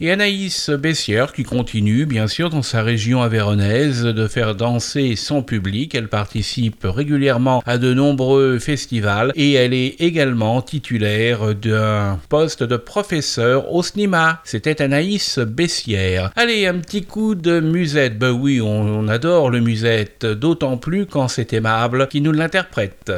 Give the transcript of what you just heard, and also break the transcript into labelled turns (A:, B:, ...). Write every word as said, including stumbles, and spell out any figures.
A: Et Anaïs Bessières qui continue, bien sûr, dans sa région avéronaise, de faire danser son public. Elle participe régulièrement à de nombreux festivals et elle est également titulaire d'un poste de professeur au C N I M A. C'était Anaïs Bessières. Allez, un petit coup de musette. Ben oui, on, on adore le musette, d'autant plus quand c'est Aimable qui nous l'interprète.